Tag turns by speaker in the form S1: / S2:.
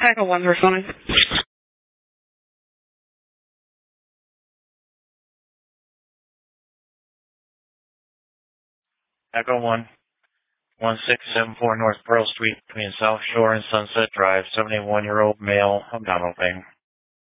S1: Echo 1's responding.
S2: Echo 1, 1674 North Pearl Street between South Shore and Sunset Drive, 71-year-old male, abdominal pain.